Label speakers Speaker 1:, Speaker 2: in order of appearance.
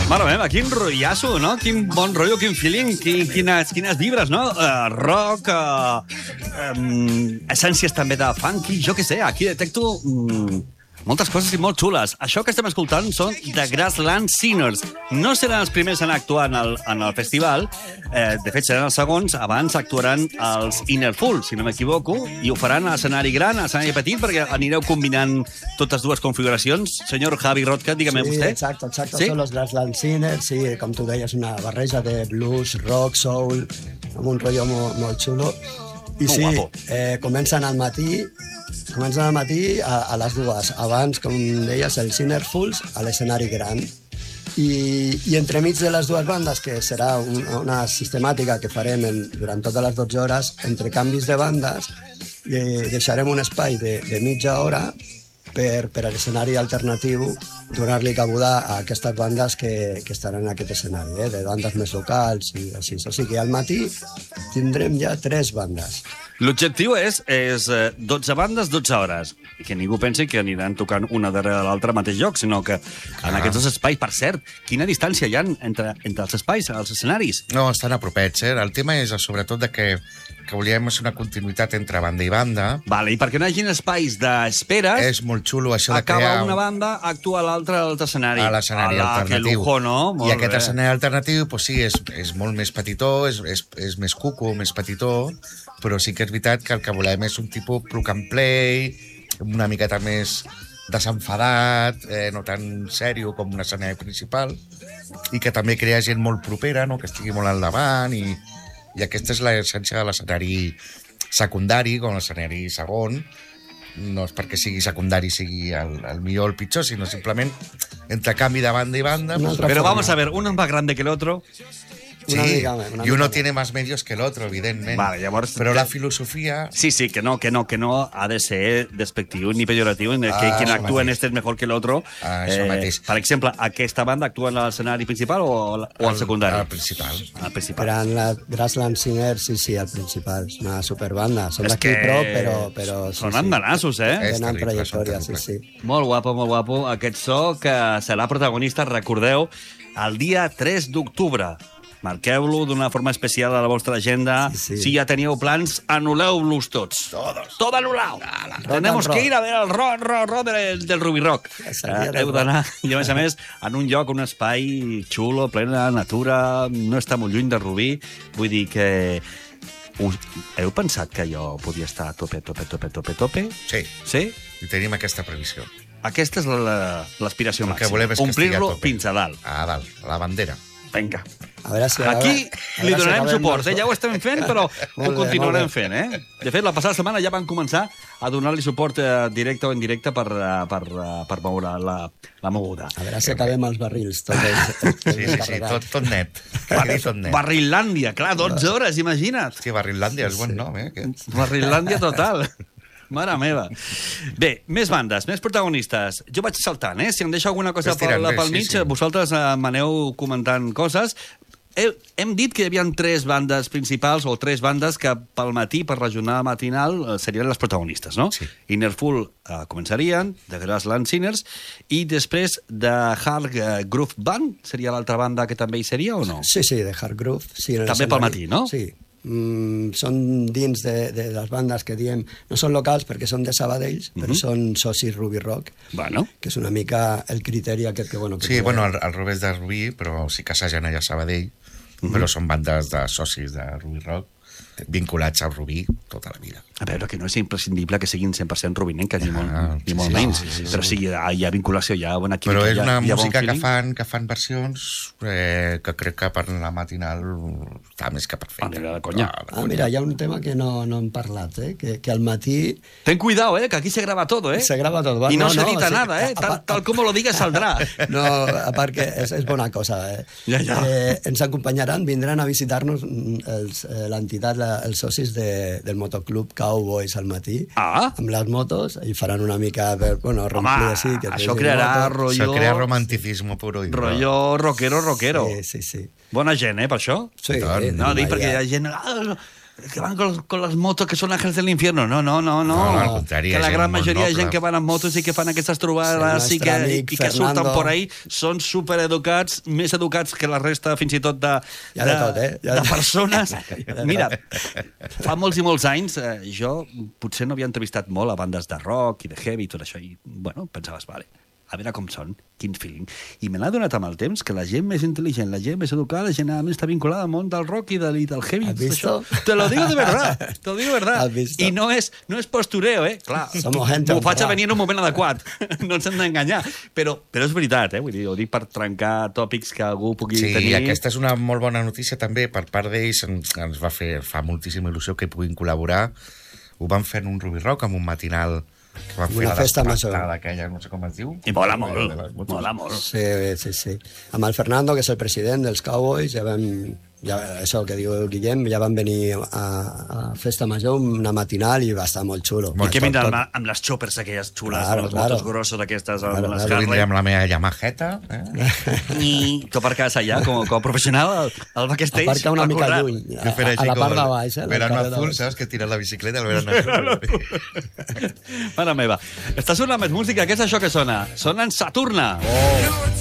Speaker 1: Mare meva, quin rotllasso, no? Quin bon rotllo, quin feeling, quines vibres, no? Rock, essències també de funky, jo què sé, aquí detecto moltes coses i molt xules. Això que estem escoltant són The Grassland Singers. No seran els primers en actuar en el festival, de fet seran els segons, abans actuaran els Innerful, si no m'equivoco, i ho faran a escenari gran, a escenari petit, perquè anireu combinant totes dues configuracions. Senyor Javi Rotka, dígame vostè.
Speaker 2: Sí, exacte. ¿Sí? Són els Grassland Singers, sí, com tu deies, una barreja de blues, rock, soul, amb un rotllo molt xulo. I sí, comencen al matí a les dues. Abans, com deies, els Innerfuls a l'escenari gran. I entremig de les dues bandes, que serà una sistemàtica que farem durant totes les 12 hores, entre canvis de bandes, deixarem un espai de mitja hora per a l'escenari alternatiu, donar-li cabuda a aquestes bandes que estaran en aquest escenari, de bandes més locals i així. O sigui que al matí tindrem ja 3 bandes.
Speaker 1: L'objectiu és 12 bandes, 12 hores. I que ningú pensi que aniran tocant una darrere l'altra al mateix lloc, sinó que en aquests dos espais, per cert, quina distància hi ha entre els espais, els escenaris?
Speaker 3: No, estan apropets, eh? El tema és sobretot de que volíem una continuïtat entre banda i banda.
Speaker 1: Vale, i perquè no hi hagi espais d'espera...
Speaker 3: És molt xulo això de crear...
Speaker 1: Acaba una banda, actua l'altra a l'altre escenari.
Speaker 3: A l'escenari alternatiu.
Speaker 1: Que lujo, no?
Speaker 3: I aquest escenari alternatiu, pues sí, és molt més petitó, és més cuco, més petitó, però sí que és veritat que el que volem és un tipus plug and play, una miqueta més desenfadat, no tan sèrio com un escenari principal, i que també crea gent molt propera, no? Que estigui molt al davant, i aquesta és l'essència de l'escenari secundari, com l'escenari segon. No és perquè sigui secundari sigui el millor o el pitjor, sinó simplement entre canvi de banda i banda.
Speaker 1: Pero vamos a ver, uno es más grande que el otro.
Speaker 3: Sí, y uno tiene más medios que el otro, evidentment.
Speaker 1: Vale, llavors...
Speaker 3: Però la filosofia...
Speaker 1: Sí, que no ha de ser despectiu ni pejoratiu, que quien actúa en este es mejor que el otro.
Speaker 3: Això mateix.
Speaker 1: Per exemple, aquesta banda actua en l'escenari principal o al secundari?
Speaker 3: Al principal.
Speaker 1: Al principal.
Speaker 2: Però en la Grassland Singers, sí, al principal. És una superbanda. Són d'aquí prop, però...
Speaker 1: Són andanassos, eh?
Speaker 2: Tenen trajectòria, sí.
Speaker 1: Molt guapo. Aquest so que serà protagonista, recordeu, el dia 3 d'octubre. Marqueu-lo d'una forma especial a la vostra agenda.
Speaker 2: Sí.
Speaker 1: Si ja teníeu plans, anul·leu-los tots. Todo anulado. Tenemos que ir a ver el rock del Ruby Rock. Heu d'anar, i a més, en un lloc, un espai xulo, plena natura, no està molt lluny de Rubí. Vull dir que... Heu pensat que jo podia estar a tope?
Speaker 3: Sí.
Speaker 1: Sí?
Speaker 3: I tenim aquesta previsió.
Speaker 1: Aquesta és l'aspiració màxima.
Speaker 3: Omplir-lo
Speaker 1: fins a dalt.
Speaker 3: A dalt, a la bandera.
Speaker 1: Vinga.
Speaker 2: A veure si
Speaker 1: aquí li donarem suport, ja ho estem fent, però ho continuarem fent, eh? De fet, la passada setmana ja van començar a donar-li suport directe o indirecte per moure la moguda.
Speaker 2: A veure si acabem els barrils.
Speaker 3: Sí, tot net.
Speaker 1: Barrillàndia, clar, 12 hores, imagina't.
Speaker 3: Sí, Barrillàndia és bon nom, eh?
Speaker 1: Barrillàndia total. Mare meva. Bé, més bandes, més protagonistes. Jo vaig saltant, si em deixo alguna cosa pel mig, vosaltres m'aneu comentant coses. Hem dit que hi havia 3 bandes principals o 3 bandes que pel matí, per la jornada matinal, serien les protagonistes, no?
Speaker 3: Sí.
Speaker 1: Innerful començarien, The Grassland Singers, i després de Hard Groove Band, seria l'altra banda que també hi seria o no?
Speaker 2: Sí, de Hard Groove. Sí,
Speaker 1: també pel matí, no?
Speaker 2: Sí. Són dins de les bandes que diem, no són locals perquè són de Sabadell, però són socis Ruby Rock, que és una mica el criteri aquest que...
Speaker 3: Sí, el Rubí és de Rubí, però sí que assagen allà a Sabadell, però són bandes de socis de Ruby Rock, vinculats al Rubí tota la vida.
Speaker 1: A veure, que no és imprescindible que siguin 100% rubinenques, ni molt menys. Però sí, hi ha vinculació, hi ha bona química.
Speaker 3: Però és una música que fan versions que crec que per la matinal està més que perfecta.
Speaker 1: De conya.
Speaker 2: Mira, hi ha un tema que no hem parlat, que al matí...
Speaker 1: Ten cuidado, que aquí se graba todo,
Speaker 2: Se graba todo.
Speaker 1: Y no se edita nada, tal como lo digas saldrà.
Speaker 2: No, a part que és bona cosa,
Speaker 1: Ja.
Speaker 2: Ens acompanyaran, vindran a visitar-nos l'entitat, els socis del motoclub Cowboys al matí, amb les motos, i faran una mica
Speaker 1: home, això crearà rotllo...
Speaker 3: Això crea romanticisme puro i
Speaker 1: rotllo rockero.
Speaker 2: Sí.
Speaker 1: Bona gent, per això?
Speaker 2: Sí.
Speaker 1: No, dic perquè hi ha gent... que van con las motos que són àngels del infierno. No.
Speaker 3: al contrari,
Speaker 1: que la
Speaker 3: gent
Speaker 1: gran
Speaker 3: molt
Speaker 1: majoria de gent
Speaker 3: noble.
Speaker 1: que van amb motos i que fan aquestes trobades
Speaker 2: Sí,
Speaker 1: i que surten
Speaker 2: Fernando.
Speaker 1: por ahí són supereducats, més educats que la resta, fins i tot,
Speaker 2: Hi ha de tot, eh? Hi ha
Speaker 1: de
Speaker 2: de-
Speaker 1: persones.
Speaker 2: Hi ha de
Speaker 1: Mira,
Speaker 2: tot.
Speaker 1: fa molts i molts anys jo potser no havia entrevistat molt a bandes de rock i de heavy i tot això, i, bueno, pensaves, vale, a veure com són, quin feeling. I me n'ha donat amb el temps que la gent més intel·ligent, la gent més educada, generalment està vinculada al món del rock i del heavy.
Speaker 2: ¿Has visto?
Speaker 1: Això. Te lo digo de verdad, te lo digo de verdad.
Speaker 2: ¿Has visto?
Speaker 1: I no és postureo, Clar,
Speaker 2: Somos gente
Speaker 1: m'ho faig a
Speaker 2: honrada.
Speaker 1: venir en un moment adequat. No ens hem d'enganyar. Però és veritat, Vull dir, ho dic per trencar tòpics que algú pugui
Speaker 3: Sí,
Speaker 1: tenir.
Speaker 3: aquesta és una molt bona notícia també. Per part d'ells ens va fa moltíssima il·lusió que puguin col·laborar. Ho van fer en un Ruby Rock, amb un matinal que van fer
Speaker 2: Una
Speaker 3: la
Speaker 2: festa major.
Speaker 3: despertada aquella, no sé com es diu.
Speaker 1: I mola molt, mola molt.
Speaker 2: Sí. Amb el Fernando, que és el president dels Cowboys, això que diu Guillem, ja van venir a Festa Major, una matinal, i va estar molt xulo.
Speaker 1: I que
Speaker 2: Tot-
Speaker 1: vindran
Speaker 2: tot-
Speaker 1: amb les choppers aquelles xules,
Speaker 2: Claro,
Speaker 1: amb les
Speaker 2: claro.
Speaker 1: motos grosses aquestes, amb
Speaker 2: Claro,
Speaker 1: les
Speaker 3: Jo vindré
Speaker 1: Harley.
Speaker 3: amb la meva Yamaheta.
Speaker 1: I tu per casa allà, com a professional, al backstage.
Speaker 2: Aparca una
Speaker 1: a
Speaker 2: mica
Speaker 1: currar.
Speaker 2: lluny,
Speaker 3: Jo faré
Speaker 2: a la
Speaker 3: així
Speaker 2: part
Speaker 3: com
Speaker 2: de baix.
Speaker 3: el verano azul, saps? Que tira la bicicleta al verano azul.
Speaker 1: Mare meva. Està sonant més música. Què és això que sona? Sona en Saturna.